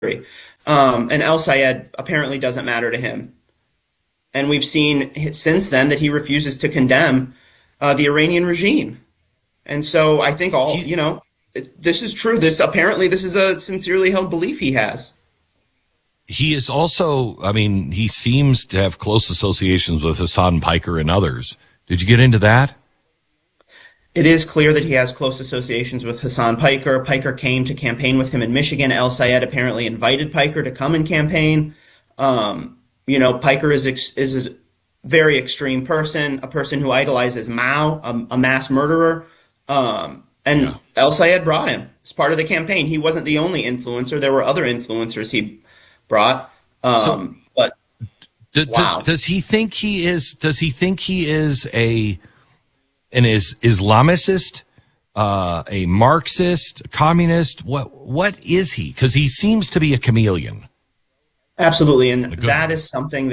And El Sayed apparently doesn't matter to him. And we've seen since then that he refuses to condemn the Iranian regime. And so I think He this is true. This is a sincerely held belief he has. he is also, I mean, he seems to have close associations with Hassan Piker and others. Did you get into that? It is clear that he has close associations with Hassan Piker. Piker came to campaign with him in Michigan. El Sayed apparently invited Piker to come and campaign. Piker is a very extreme person, a person who idolizes Mao, a mass murderer. And Yeah. El Sayed brought him as part of the campaign. He wasn't the only influencer. There were other influencers he brought. So But wow. does he think he is? Does he think he is an Islamicist, a Marxist, a communist? What is he? Because he seems to be a chameleon. Absolutely, A and good that one. is something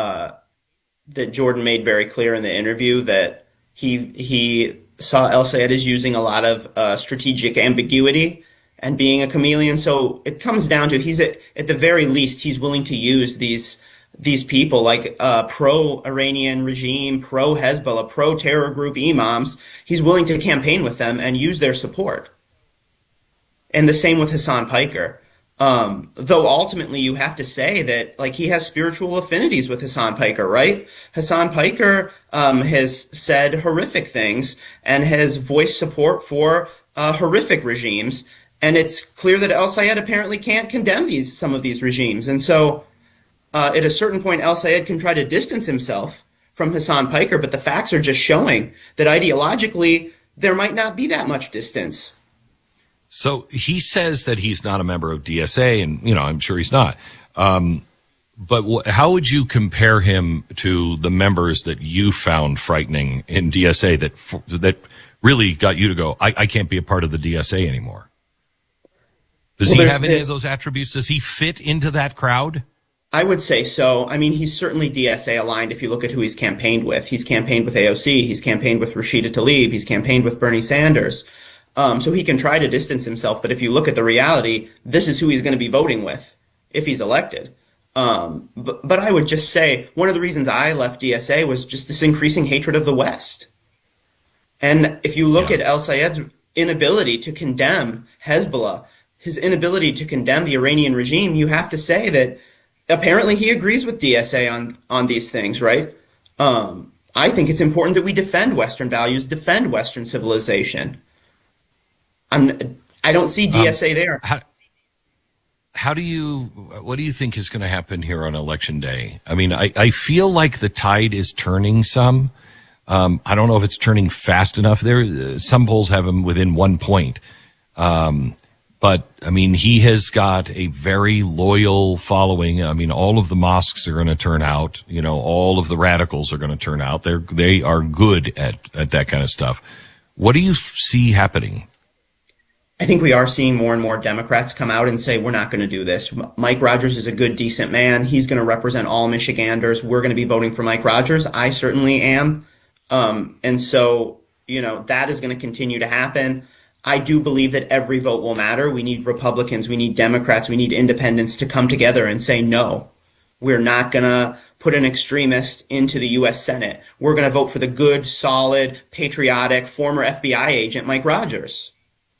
that Jordan made very clear in the interview that he saw El Sayed as using a lot of strategic ambiguity and being a chameleon. So it comes down to at the very least he's willing to use these people like pro-Iranian regime, pro-Hezbollah, pro-terror group imams. He's willing to campaign with them and use their support. And the same with Hassan Piker. Though ultimately you have to say that like he has spiritual affinities with Hassan Piker, right? Hassan Piker has said horrific things and has voiced support for horrific regimes, and it's clear that El Sayed apparently can't condemn some of these regimes, and so at a certain point El Sayed can try to distance himself from Hassan Piker, but the facts are just showing that ideologically there might not be that much distance. So he says that he's not a member of DSA, and I'm sure he's not. But how would you compare him to the members that you found frightening in DSA that really got you to go, I can't be a part of the DSA anymore? Does Well, he there's have any of this. those attributes? Does he fit into that crowd? I would say so. I mean, he's certainly DSA aligned if you look at who he's campaigned with. He's campaigned with AOC, he's campaigned with Rashida Tlaib, he's campaigned with Bernie Sanders. So he can try to distance himself, but if you look at the reality, this is who he's going to be voting with if he's elected. But I would just say one of the reasons I left DSA was just this increasing hatred of the West. And if you look Yeah. at El Sayed's inability to condemn Hezbollah, his inability to condemn the Iranian regime, you have to say that apparently he agrees with DSA on these things, right? I think it's important that we defend Western values, defend Western civilization. I don't see DSA there. What do you think is going to happen here on election day? I mean, I feel like the tide is turning some. I don't know if it's turning fast enough. Some polls have him within 1 point. But I mean, he has got a very loyal following. I mean, all of the mosques are going to turn out. All of the radicals are going to turn out. They are good at that kind of stuff. What do you see happening? I think we are seeing more and more Democrats come out and say, we're not going to do this. Mike Rogers is a good, decent man. He's going to represent all Michiganders. We're going to be voting for Mike Rogers. I certainly am. And so, that is going to continue to happen. I do believe that every vote will matter. We need Republicans, we need Democrats, we need independents to come together and say, no, we're not going to put an extremist into the U.S. Senate. We're going to vote for the good, solid, patriotic, former FBI agent Mike Rogers.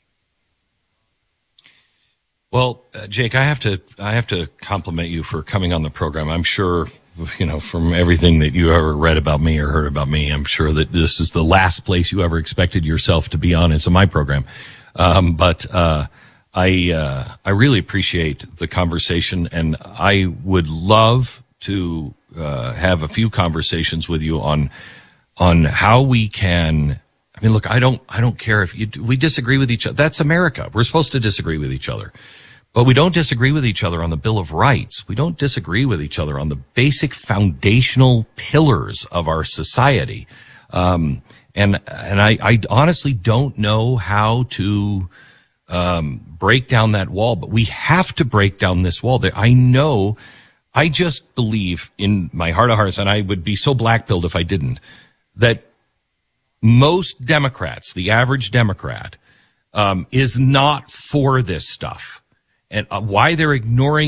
Well, Jake, I have to compliment you for coming on the program. I'm sure, from everything that you ever read about me or heard about me, I'm sure that this is the last place you ever expected yourself to be on as my program. But I really appreciate the conversation, and I would love to have a few conversations with you on how we can. I mean, look, I don't care if we disagree with each other. That's America. We're supposed to disagree with each other, but we don't disagree with each other on the Bill of Rights. We don't disagree with each other on the basic foundational pillars of our society. And I honestly don't know how to, break down that wall, but we have to break down this wall. I just believe in my heart of hearts, and I would be so black-pilled if I didn't, that most Democrats, the average Democrat, is not for this stuff. and why they're ignoring